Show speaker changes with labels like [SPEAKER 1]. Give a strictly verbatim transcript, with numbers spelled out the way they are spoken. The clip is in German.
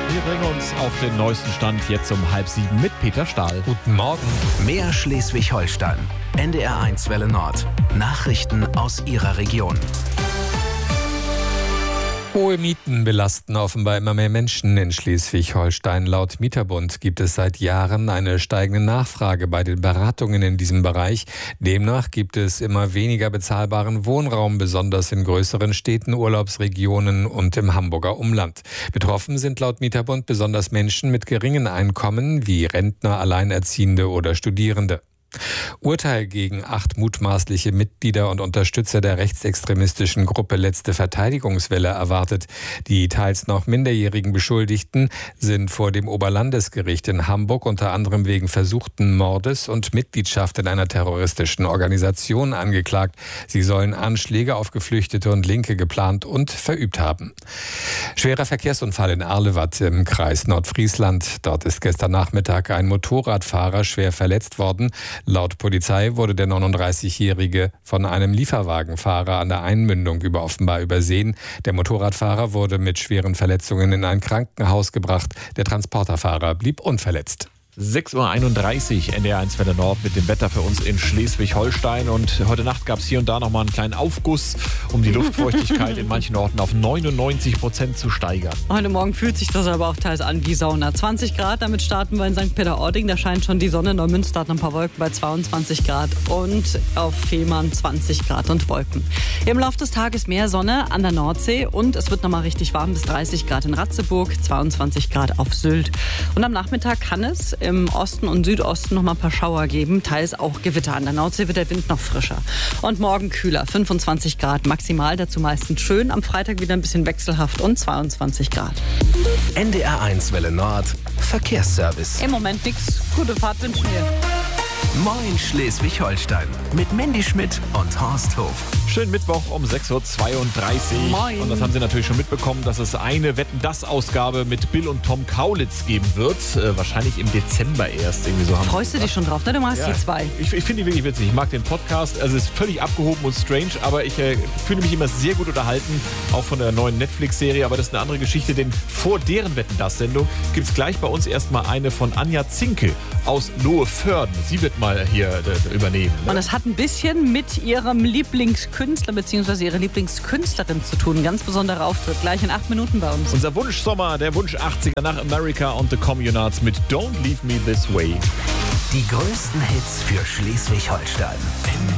[SPEAKER 1] Wir bringen uns auf den neuesten Stand jetzt um halb sieben mit Peter Stahl.
[SPEAKER 2] Guten Morgen.
[SPEAKER 3] Mehr Schleswig-Holstein. N D R eins Welle Nord. Nachrichten aus Ihrer Region.
[SPEAKER 2] Hohe Mieten belasten offenbar immer mehr Menschen in Schleswig-Holstein. Laut Mieterbund gibt es seit Jahren eine steigende Nachfrage bei den Beratungen in diesem Bereich. Demnach gibt es immer weniger bezahlbaren Wohnraum, besonders in größeren Städten, Urlaubsregionen und im Hamburger Umland. Betroffen sind laut Mieterbund besonders Menschen mit geringen Einkommen wie Rentner, Alleinerziehende oder Studierende. Urteil gegen acht mutmaßliche Mitglieder und Unterstützer der rechtsextremistischen Gruppe Letzte Verteidigungswelle erwartet. Die teils noch minderjährigen Beschuldigten sind vor dem Oberlandesgericht in Hamburg unter anderem wegen versuchten Mordes und Mitgliedschaft in einer terroristischen Organisation angeklagt. Sie sollen Anschläge auf Geflüchtete und Linke geplant und verübt haben. Schwerer Verkehrsunfall in Arlewatt im Kreis Nordfriesland. Dort ist gestern Nachmittag ein Motorradfahrer schwer verletzt worden. Laut Polizei wurde der neununddreißigjährige von einem Lieferwagenfahrer an der Einmündung über offenbar übersehen. Der Motorradfahrer wurde mit schweren Verletzungen in ein Krankenhaus gebracht. Der Transporterfahrer blieb unverletzt.
[SPEAKER 1] sechs Uhr einunddreißig, N D R eins Welle Nord mit dem Wetter für uns in Schleswig-Holstein. Und heute Nacht gab es hier und da nochmal einen kleinen Aufguss, um die Luftfeuchtigkeit in manchen Orten auf neunundneunzig Prozent zu steigern.
[SPEAKER 4] Heute Morgen fühlt sich das aber auch teils an wie Sauna. zwanzig Grad, damit starten wir in Sankt Peter-Ording. Da scheint schon die Sonne. Neumünster hat noch ein paar Wolken bei zweiundzwanzig Grad. Und auf Fehmarn zwanzig Grad und Wolken. Im Laufe des Tages mehr Sonne an der Nordsee. Und es wird nochmal richtig warm, bis dreißig Grad in Ratzeburg, zweiundzwanzig Grad auf Sylt. Und am Nachmittag kann es im Osten und Südosten noch mal ein paar Schauer geben, teils auch Gewitter. An der Nordsee wird der Wind noch frischer. Und morgen kühler, fünfundzwanzig Grad maximal, dazu meistens schön. Am Freitag wieder ein bisschen wechselhaft und zweiundzwanzig Grad.
[SPEAKER 3] N D R eins Welle Nord. Verkehrsservice.
[SPEAKER 4] Im Moment nichts. Gute Fahrt wünschen wir.
[SPEAKER 3] Moin Schleswig-Holstein. Mit Mandy Schmidt und Horst Hof.
[SPEAKER 1] Schönen Mittwoch um sechs Uhr zweiunddreißig.
[SPEAKER 4] Moin.
[SPEAKER 1] Und das haben Sie natürlich schon mitbekommen, dass es eine Wetten-dass-Ausgabe mit Bill und Tom Kaulitz geben wird. Äh, wahrscheinlich im Dezember erst. Irgendwie so haben
[SPEAKER 4] Freust du dich schon drauf, ne? Du machst
[SPEAKER 1] ja,
[SPEAKER 4] die zwei.
[SPEAKER 1] Ich, ich finde die wirklich witzig. Ich mag den Podcast. Also es ist völlig abgehoben und strange, aber ich äh, fühle mich immer sehr gut unterhalten. Auch von der neuen Netflix-Serie. Aber das ist eine andere Geschichte, denn vor deren Wetten-dass-Sendung gibt es gleich bei uns erstmal eine von Anja Zinke aus Loheförden. Sie wird mal hier äh, übernehmen. Ne?
[SPEAKER 4] Und es hat ein bisschen mit ihrem Lieblingskünstler bzw. ihrer Lieblingskünstlerin zu tun. Ein ganz besonderer Auftritt. Gleich in acht Minuten bei uns.
[SPEAKER 1] Unser Wunschsommer, der Wunsch achtziger nach America und The Communards mit Don't Leave Me This Way.
[SPEAKER 3] Die größten Hits für Schleswig-Holstein.